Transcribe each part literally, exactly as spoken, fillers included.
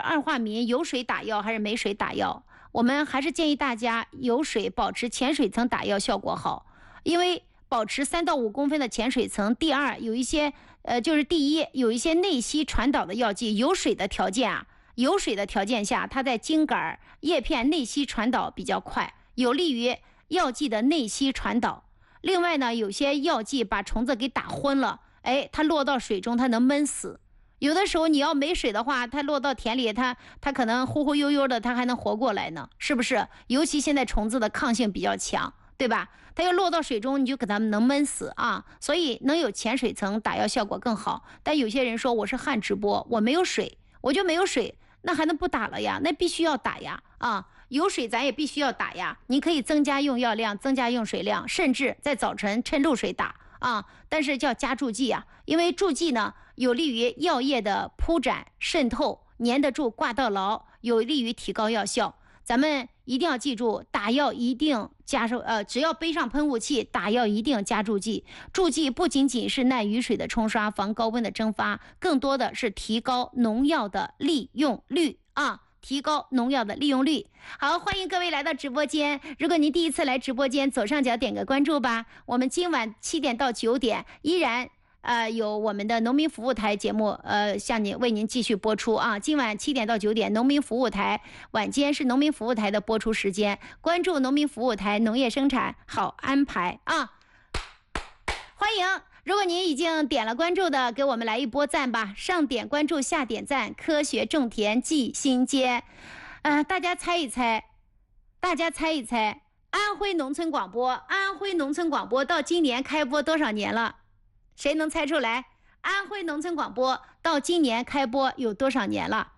二化醚有水打药还是没水打药？我们还是建议大家有水保持浅水层打药效果好，因为保持三到五公分的浅水层。第二，有一些呃，就是第一，有一些内吸传导的药剂，有水的条件啊，有水的条件下，它在茎秆叶片内吸传导比较快，有利于药剂的内吸传导。另外呢，有些药剂把虫子给打昏了，哎，它落到水中，它能闷死。有的时候你要没水的话，它落到田里，它它可能忽忽悠悠的，它还能活过来呢，是不是？尤其现在虫子的抗性比较强，对吧？它要落到水中，你就给它们能闷死啊。所以能有浅水层打药效果更好。但有些人说我是旱直播，我没有水，我就没有水，那还能不打了呀？那必须要打呀啊！有水咱也必须要打呀。你可以增加用药量，增加用水量，甚至在早晨趁露水打啊。但是叫加助剂啊，因为助剂呢有利于药液的铺展渗透，粘得住挂到牢，有利于提高药效。咱们一定要记住，打药一定加上呃，只要背上喷雾器，打药一定加助剂。助剂不仅仅是耐雨水的冲刷，防高温的蒸发，更多的是提高农药的利用率啊。提高农药的利用率。好，欢迎各位来到直播间。如果您第一次来直播间，左上角点个关注吧。我们今晚七点到九点依然呃有我们的农民服务台节目呃向您为您继续播出啊。今晚七点到九点，农民服务台晚间是农民服务台的播出时间。关注农民服务台，农业生产好安排啊！欢迎。如果您已经点了关注的，给我们来一波赞吧！上点关注，下点赞，科学种田记心间。呃，大家猜一猜，大家猜一猜，安徽农村广播，安徽农村广播到今年开播多少年了？谁能猜出来？安徽农村广播到今年开播有多少年了？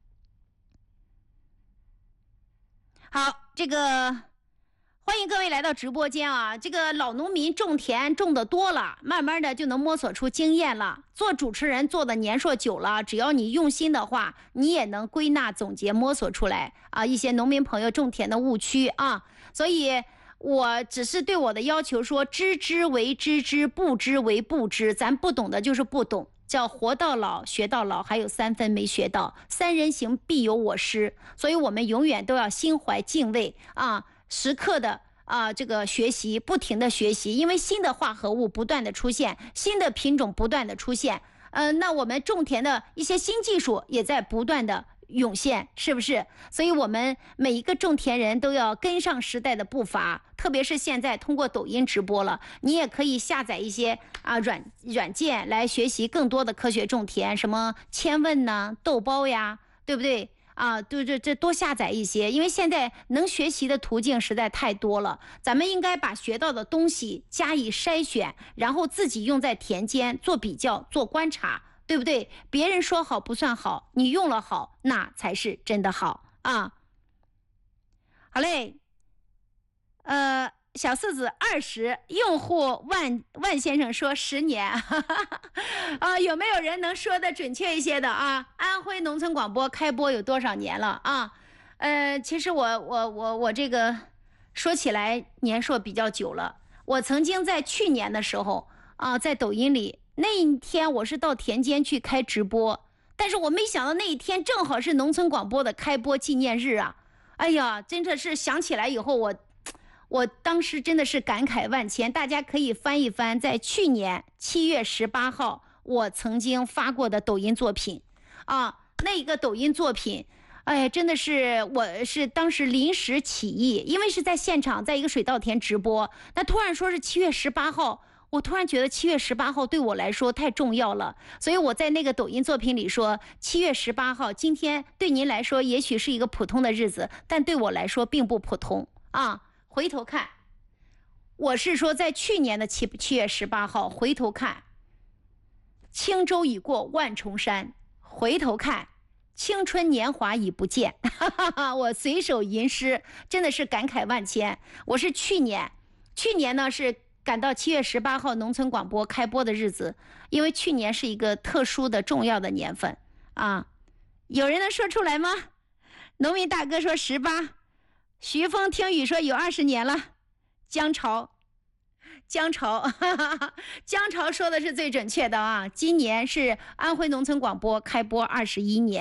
好，这个。欢迎各位来到直播间啊！这个老农民种田种的多了，慢慢的就能摸索出经验了。做主持人做的年数久了，只要你用心的话，你也能归纳总结摸索出来啊一些农民朋友种田的误区啊。所以我只是对我的要求说，知之为知之，不知为不知，咱不懂的就是不懂。叫活到老学到老，还有三分没学到，三人行必有我师。所以我们永远都要心怀敬畏啊，时刻的啊，这个学习，不停的学习，因为新的化合物不断的出现，新的品种不断的出现，呃，那我们种田的一些新技术也在不断的涌现，是不是？所以我们每一个种田人都要跟上时代的步伐，特别是现在通过抖音直播了，你也可以下载一些啊软软件来学习更多的科学种田，什么千问呐、豆包呀，对不对？啊，对对，这多下载一些，因为现在能学习的途径实在太多了，咱们应该把学到的东西加以筛选，然后自己用在田间做比较、做观察，对不对？别人说好不算好，你用了好，那才是真的好啊。好嘞，呃。小四子二十，用户万万先生说十年，哈哈哈啊，有没有人能说的准确一些的啊？安徽农村广播开播有多少年了啊？呃，其实我我我我这个说起来年数比较久了，我曾经在去年的时候啊，在抖音里那一天我是到田间去开直播，但是我没想到那一天正好是农村广播的开播纪念日啊！哎呀，真的是想起来以后我。我当时真的是感慨万千，大家可以翻一翻，在去年七月十八号，我曾经发过的抖音作品，啊，那个抖音作品，哎，真的是我是当时临时起意，因为是在现场，在一个水稻田直播，那突然说是七月十八号，我突然觉得七月十八号对我来说太重要了，所以我在那个抖音作品里说，七月十八号今天对您来说也许是一个普通的日子，但对我来说并不普通啊。回头看，我是说在去年的七七月十八号，回头看，轻舟已过万重山，回头看，青春年华已不见，哈哈哈！我随手吟诗，真的是感慨万千。我是去年，去年呢是赶到七月十八号农村广播开播的日子，因为去年是一个特殊的重要的年份啊。有人能说出来吗？农民大哥说十八。徐峰听雨说有二十年了，江潮，江潮，哈哈哈，江潮说的是最准确的啊！今年是安徽农村广播开播二十一年，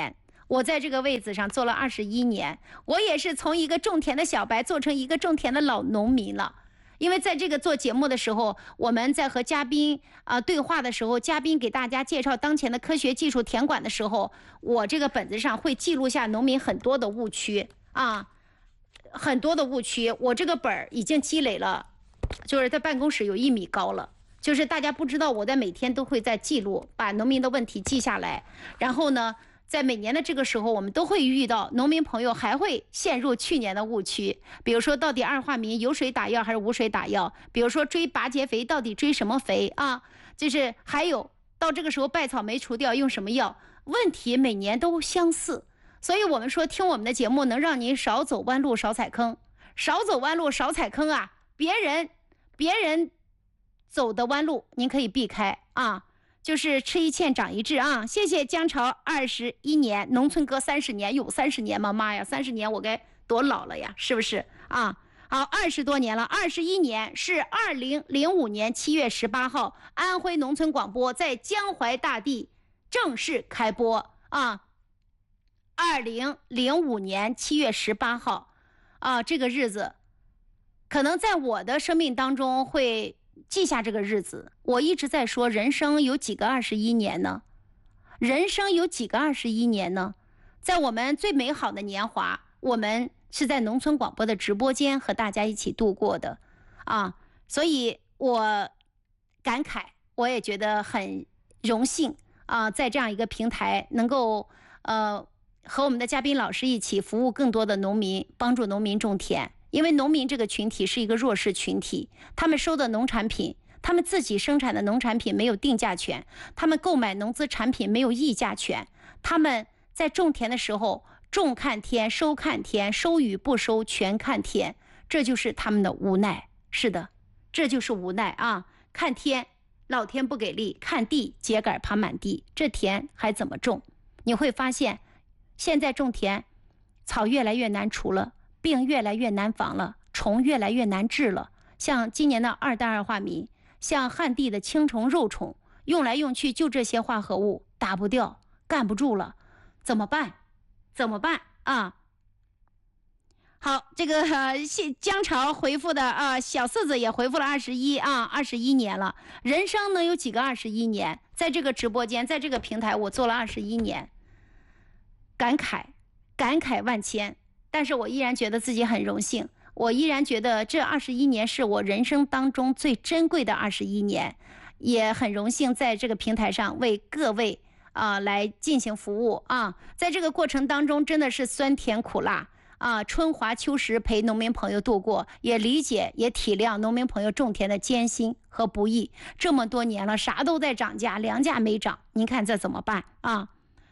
我在这个位子上做了二十一年，我也是从一个种田的小白做成一个种田的老农民了。因为在这个做节目的时候，我们在和嘉宾啊、呃、对话的时候，嘉宾给大家介绍当前的科学技术田管的时候，我这个本子上会记录下农民很多的误区啊，很多的误区。我这个本儿已经积累了，就是在办公室有一米高了。就是大家不知道，我在每天都会在记录，把农民的问题记下来，然后呢。在每年的这个时候，我们都会遇到农民朋友还会陷入去年的误区，比如说到底二化醚有水打药还是无水打药，比如说追拔节肥到底追什么肥啊，就是还有到这个时候败草没除掉用什么药，问题每年都相似。所以我们说听我们的节目能让您少走弯路少踩坑，少走弯路少踩坑啊，别人别人走的弯路您可以避开啊，就是吃一堑长一智啊！谢谢江潮二十一年，农村歌三十年，有三十年吗？妈呀，三十年我该多老了呀，是不是啊？好，二十多年了，二十一年是二零零五年七月十八号，安徽农村广播在江淮大地正式开播啊！二零零五年七月十八号啊，这个日子可能在我的生命当中会记下这个日子。我一直在说，人生有几个二十一年呢？人生有几个二十一年呢？在我们最美好的年华，我们是在农村广播的直播间和大家一起度过的啊，所以我感慨，我也觉得很荣幸啊，在这样一个平台能够呃和我们的嘉宾老师一起服务更多的农民，帮助农民种田。因为农民这个群体是一个弱势群体，他们收的农产品，他们自己生产的农产品没有定价权，他们购买农资产品没有议价权，他们在种田的时候种看天，收看天，收与不收全看天，这就是他们的无奈。是的，这就是无奈啊！看天，老天不给力；看地，秸秆爬满地，这田还怎么种？你会发现，现在种田，草越来越难除了。病越来越难防了，虫越来越难治了。像今年的二代二化醚，像旱地的青虫、肉虫，用来用去就这些化合物打不掉，干不住了，怎么办？怎么办啊？好，这个呃，江潮回复的啊、呃，小四子也回复了二十一啊，二十一年了。人生能有几个二十一年？在这个直播间，在这个平台，我做了二十一年，感慨，感慨万千。但是我依然觉得自己很荣幸，我依然觉得这二十一年是我人生当中最珍贵的二十一年，也很荣幸在这个平台上为各位啊、呃、来进行服务啊。在这个过程当中，真的是酸甜苦辣啊，春华秋实陪农民朋友度过，也理解也体谅农民朋友种田的艰辛和不易。这么多年了，啥都在涨价，粮价没涨，您看这怎么办啊？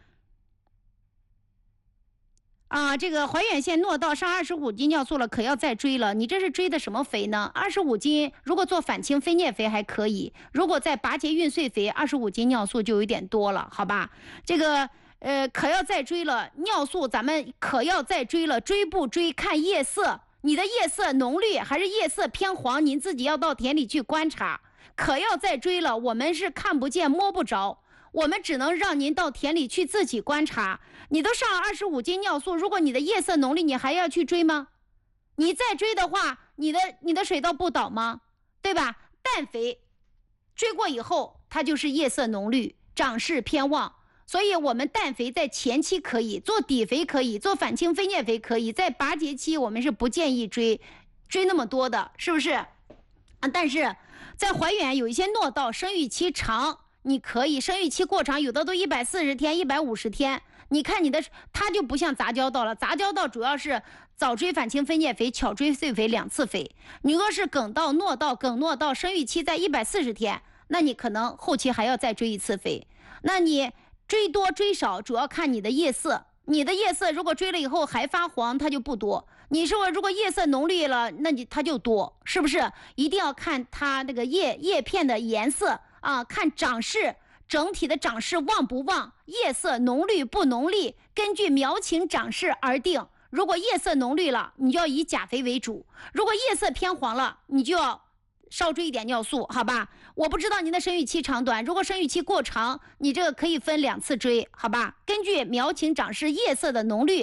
啊，这个怀远县糯稻上二十五斤尿素了，可要再追了。你这是追的什么肥呢？二十五斤，如果做反青飞蘖肥还可以，如果在拔节运穗肥，二十五斤尿素就有点多了，好吧？这个呃，可要再追了，尿素咱们可要再追了，追不追看叶色，你的叶色浓绿还是叶色偏黄，您自己要到田里去观察。可要再追了，我们是看不见摸不着。我们只能让您到田里去自己观察。你都上了二十五斤尿素，如果你的叶色浓绿，你还要去追吗？你再追的话，你的你的水稻不倒吗？对吧？氮肥追过以后，它就是叶色浓绿，长势偏旺。所以我们氮肥在前期可以做，底肥可以做，反青飞蘖肥可以，在拔节期我们是不建议追追那么多的，是不是？啊，但是在怀远有一些糯稻生育期长。你可以生育期过长，有的都一百四十天、一百五十天。你看你的，它就不像杂交稻了。杂交稻主要是早追反青飞蘖肥，巧追穗肥两次肥。你若是粳稻、糯稻、粳糯稻，生育期在一百四十天，那你可能后期还要再追一次肥。那你追多追少，主要看你的叶色。你的叶色如果追了以后还发黄，它就不多。你说如果叶色浓绿了，那你它就多，是不是？一定要看它那个叶叶片的颜色。啊，看长势，整体的长势旺不旺，叶色浓绿不浓绿，根据苗情长势而定。如果叶色浓绿了，你就要以钾肥为主；如果叶色偏黄了，你就要少追一点尿素，好吧？我不知道您的生育期长短，如果生育期过长，你这个可以分两次追，好吧？根据苗情长势夜色的浓绿